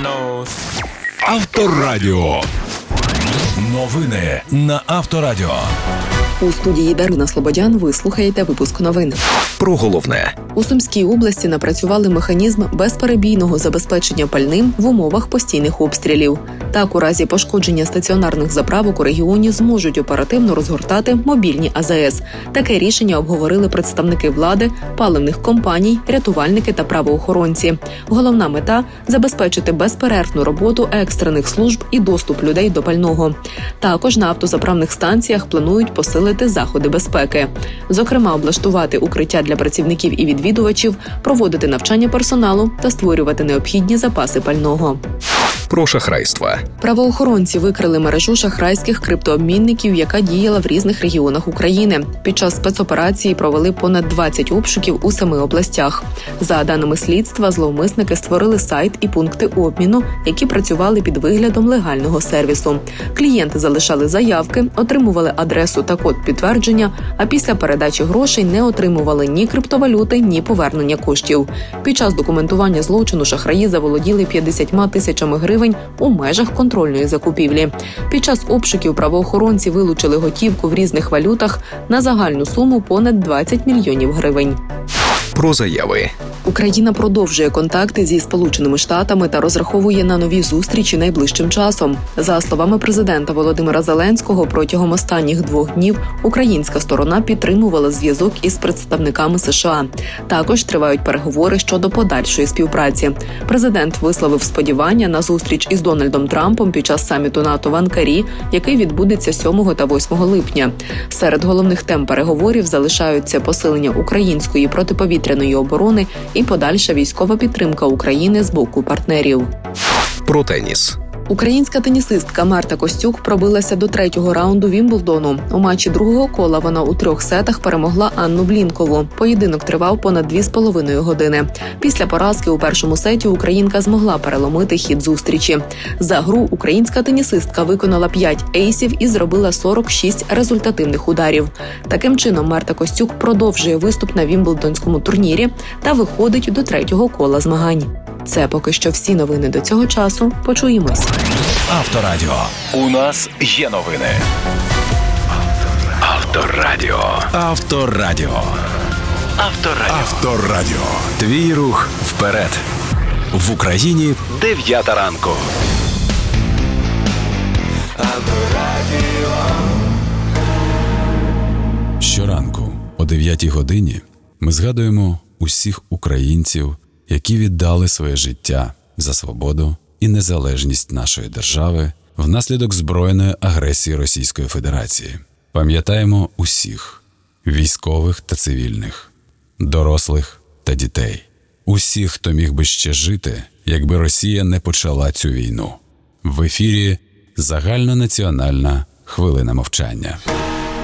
Авторадіо. Новини на Авторадіо. У студії Дарина Слободян ви слухаєте випуск новин. Про головне. У Сумській області напрацювали механізм безперебійного забезпечення пальним в умовах постійних обстрілів. Так, у разі пошкодження стаціонарних заправок у регіоні зможуть оперативно розгортати мобільні АЗС. Таке рішення обговорили представники влади, паливних компаній, рятувальники та правоохоронці. Головна мета – забезпечити безперервну роботу екстрених служб і доступ людей до пального. Також на автозаправних станціях планують посилити заходи безпеки. Зокрема, облаштувати укриття для працівників і відвідувачів, проводити навчання персоналу та створювати необхідні запаси пального. Про шахрайство. Правоохоронці викрили мережу шахрайських криптообмінників, яка діяла в різних регіонах України. Під час спецоперації провели понад 20 обшуків у 7 областях. За даними слідства, зловмисники створили сайт і пункти обміну, які працювали під виглядом легального сервісу. Клієнти залишали заявки, отримували адресу та код підтвердження, а після передачі грошей не отримували ні криптовалюти, ні повернення коштів. Під час документування злочину шахраї заволоділи 50 тисячами гривень у межах контрольної закупівлі. Під час обшуків правоохоронці вилучили готівку в різних валютах на загальну суму понад 20 мільйонів гривень. Про заяви. Україна продовжує контакти зі Сполученими Штатами та розраховує на нові зустрічі найближчим часом. За словами президента Володимира Зеленського, протягом останніх 2 днів українська сторона підтримувала зв'язок із представниками США. Також тривають переговори щодо подальшої співпраці. Президент висловив сподівання на зустріч із Дональдом Трампом під час саміту НАТО в Анкарі, який відбудеться 7 та 8 липня. Серед головних тем переговорів залишаються посилення української протиповітряної оборони і подальша військова підтримка України з боку партнерів. Про теніс. Українська тенісистка Марта Костюк пробилася до 3-го раунду Вімблдону. У матчі 2-го кола вона у 3 сетах перемогла Анну Блінкову. Поєдинок тривав понад 2,5 години. Після поразки у першому сеті українка змогла переломити хід зустрічі. За гру українська тенісистка виконала 5 ейсів і зробила 46 результативних ударів. Таким чином Марта Костюк продовжує виступ на Вімблдонському турнірі та виходить до 3-го кола змагань. Це поки що всі новини до цього часу. Почуємось. Авторадіо. У нас є новини. Авторадіо. Авторадіо. Авторадіо. Авторадіо. Твій рух вперед. В Україні 9 ранку. Авторадіо. Щоранку о 9 годині ми згадуємо усіх українців, які віддали своє життя за свободу і незалежність нашої держави внаслідок збройної агресії Російської Федерації. Пам'ятаємо усіх – військових та цивільних, дорослих та дітей. Усіх, хто міг би ще жити, якби Росія не почала цю війну. В ефірі загальнонаціональна хвилина мовчання.